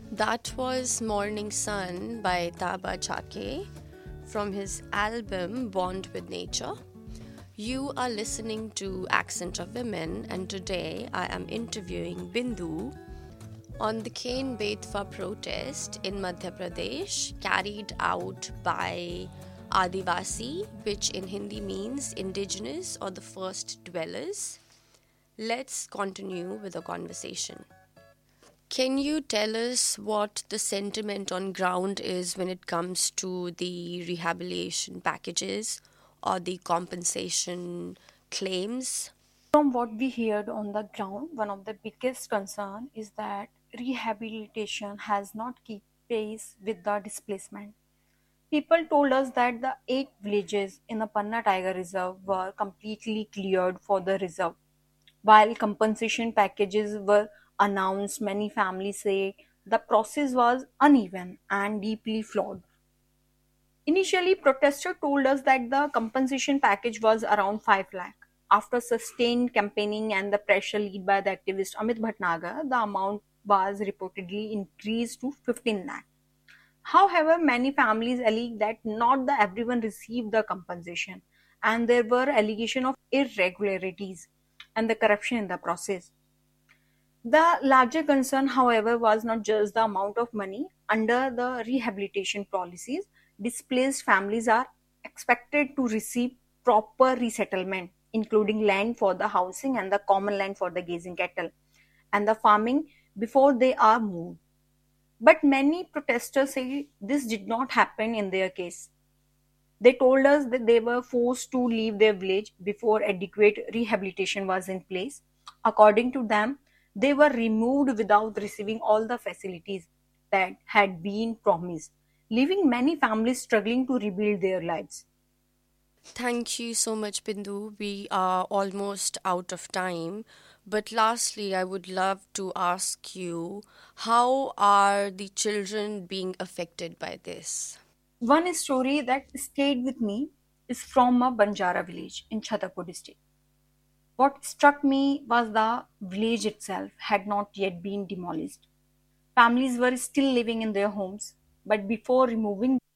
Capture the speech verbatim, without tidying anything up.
That was Morning Sun by Taba Chake from his album Bond with Nature. You are listening to Accent of Women, and today I am interviewing Bindu on the Ken Betwa protest in Madhya Pradesh carried out by Adivasi, which in Hindi means indigenous or the first dwellers. Let's continue with the conversation. Can you tell us what the sentiment on ground is when it comes to the rehabilitation packages or the compensation claims? From what we heard on the ground, one of the biggest concern is that rehabilitation has not kept pace with the displacement. People told us that the eight villages in the Panna Tiger Reserve were completely cleared for the reserve. While compensation packages were announced, many families say the process was uneven and deeply flawed. Initially, protesters told us that the compensation package was around five lakh. After sustained campaigning and the pressure led by the activist Amit Bhatnagar, the amount was reportedly increased to fifteen lakh. However, many families allege that not the everyone received the compensation, and there were allegations of irregularities and the corruption in the process. The larger concern, however, was not just the amount of money. Under the rehabilitation policies, displaced families are expected to receive proper resettlement, including land for the housing and the common land for the grazing cattle and the farming before they are moved. But many protesters say this did not happen in their case. They told us that they were forced to leave their village before adequate rehabilitation was in place. According to them, they were removed without receiving all the facilities that had been promised, leaving many families struggling to rebuild their lives. Thank you so much, Bindu. We are almost out of time. But lastly, I would love to ask you, how are the children being affected by this? One story that stayed with me is from a Banjara village in Chhatarpur district. What struck me was the village itself had not yet been demolished. Families were still living in their homes, but before removing